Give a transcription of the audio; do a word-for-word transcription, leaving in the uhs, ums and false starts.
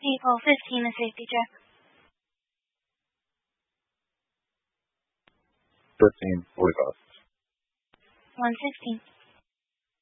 April fifteen, a safety check. fifteen, fully cost. one sixteen.